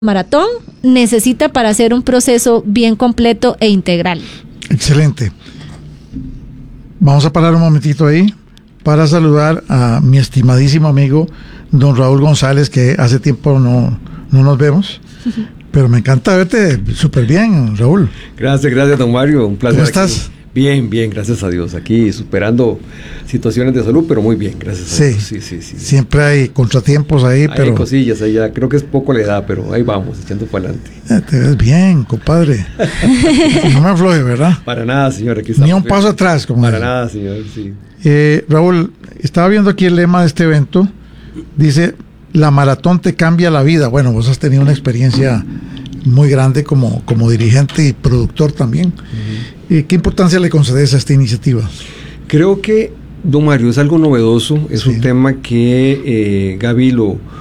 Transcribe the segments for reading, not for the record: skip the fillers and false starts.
maratón necesita para hacer un proceso bien completo e integral. Excelente. Vamos a parar un momentito ahí para saludar a mi estimadísimo amigo don Raúl González, que hace tiempo no nos vemos, pero me encanta verte súper bien, Raúl. Gracias, don Mario, un placer. ¿Cómo estás? Aquí. Bien, gracias a Dios, aquí superando situaciones de salud, pero muy bien, gracias a Dios. Sí. Siempre hay contratiempos ahí, pero... Hay cosillas ahí, ya creo que es poco la edad, pero ahí vamos, echando para adelante. Te ves bien, compadre. No me afloje, ¿verdad? Para nada, señor, aquí estamos. Ni un paso atrás, como Para nada, señor, sí. Raúl, estaba viendo aquí el lema de este evento, dice, la maratón te cambia la vida. Bueno, vos has tenido una experiencia muy grande como dirigente y productor también. ¿Qué importancia le concedes a esta iniciativa? Creo que, don Mario, es algo novedoso, es un tema que Gaby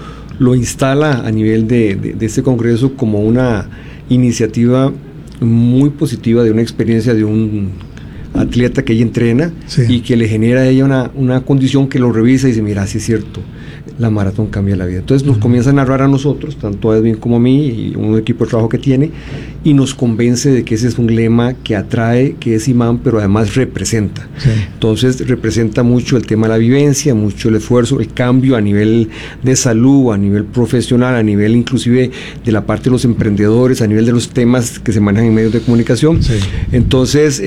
lo instala a nivel de este congreso como una iniciativa muy positiva, de una experiencia de un atleta que ella entrena y que le genera a ella una condición que lo revisa y dice, mira, sí es cierto, la maratón cambia la vida. Entonces nos comienza a narrar a nosotros, tanto a Edwin como a mí y un equipo de trabajo que tiene, y nos convence de que ese es un lema que atrae, que es imán, pero además representa. Entonces representa mucho el tema de la vivencia, mucho el esfuerzo, el cambio a nivel de salud, a nivel profesional, a nivel inclusive de la parte de los emprendedores, a nivel de los temas que se manejan en medios de comunicación. Entonces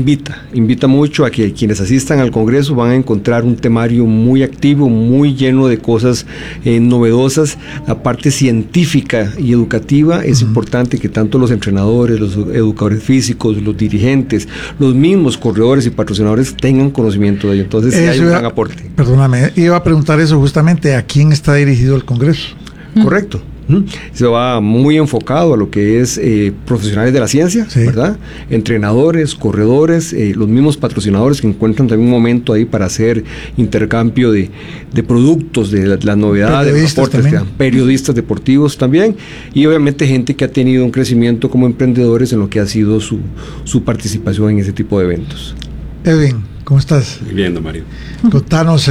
invita mucho a que quienes asistan al congreso van a encontrar un temario muy activo, muy lleno de cosas novedosas. La parte científica y educativa es importante que tanto los entrenadores, los educadores físicos, los dirigentes, los mismos corredores y patrocinadores tengan conocimiento de ello. Entonces sí hay un gran aporte. Perdóname, iba a preguntar eso justamente, ¿a quién está dirigido el congreso? Correcto. Se va muy enfocado a lo que es profesionales de la ciencia, ¿verdad? Entrenadores, corredores, los mismos patrocinadores que encuentran también un momento ahí para hacer intercambio de productos, de las novedades, de los aportes, periodistas deportivos también, y obviamente gente que ha tenido un crecimiento como emprendedores en lo que ha sido su participación en ese tipo de eventos. Edwin, ¿cómo estás? Muy bien, don Mario. Contanos,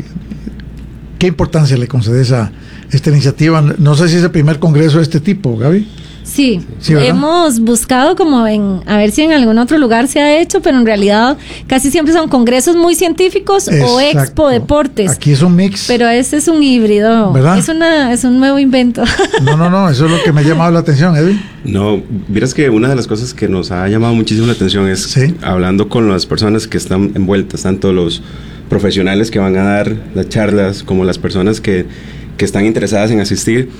¿qué importancia le concedes a esta iniciativa? No sé si es el primer congreso de este tipo, Gaby. Sí, hemos buscado como a ver si en algún otro lugar se ha hecho, pero en realidad casi siempre son congresos muy científicos. Exacto. O expo deportes. Aquí es un mix. Pero este es un híbrido, ¿verdad? Es un nuevo invento. No, eso es lo que me ha llamado la atención, Edwin. No, miras que una de las cosas que nos ha llamado muchísimo la atención es hablando con las personas que están envueltas, tanto los profesionales que van a dar las charlas como las personas que están interesadas en asistir,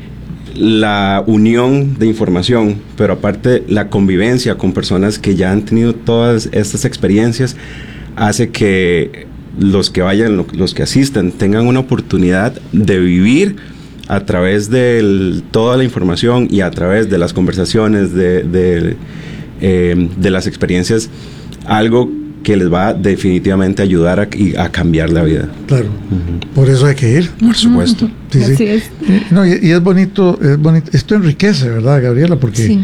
la unión de información, pero aparte la convivencia con personas que ya han tenido todas estas experiencias, hace que los que vayan, los que asistan, tengan una oportunidad de vivir a través de toda la información y a través de las conversaciones, de las experiencias, algo que les va definitivamente a ayudar a cambiar la vida. Claro, por eso hay que ir. Por supuesto. Así es. No, y es bonito, esto enriquece, ¿verdad, Gabriela? Porque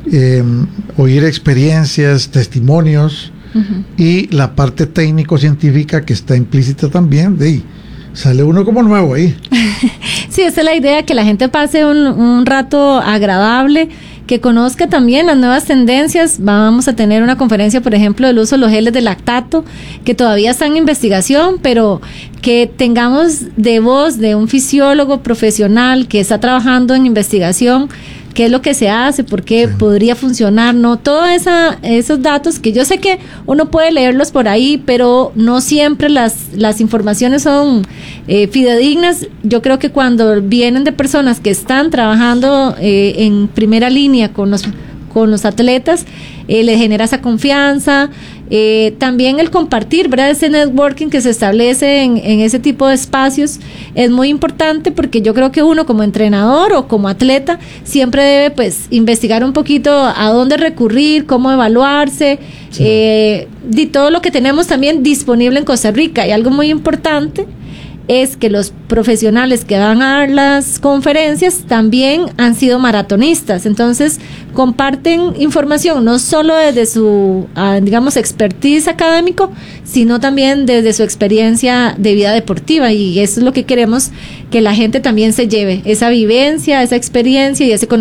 oír experiencias, testimonios y la parte técnico-científica que está implícita también, sale uno como nuevo ahí. Sí, esa es la idea, que la gente pase un rato agradable, que conozca también las nuevas tendencias. Vamos a tener una conferencia, por ejemplo, del uso de los geles de lactato, que todavía está en investigación, pero que tengamos de voz de un fisiólogo profesional que está trabajando en investigación, qué es lo que se hace, por qué podría funcionar, ¿no? Todos esos datos que yo sé que uno puede leerlos por ahí, pero no siempre las informaciones son fidedignas. Yo creo que cuando vienen de personas que están trabajando en primera línea con los atletas, les genera esa confianza. También el compartir, ¿verdad? Ese networking que se establece en ese tipo de espacios es muy importante, porque yo creo que uno como entrenador o como atleta siempre debe pues investigar un poquito a dónde recurrir, cómo evaluarse, y todo lo que tenemos también disponible en Costa Rica. Y algo muy importante es que los profesionales que van a dar las conferencias también han sido maratonistas, entonces comparten información no solo desde su, digamos, expertise académico, sino también desde su experiencia de vida deportiva, y eso es lo que queremos, que la gente también se lleve, esa vivencia, esa experiencia y ese conocimiento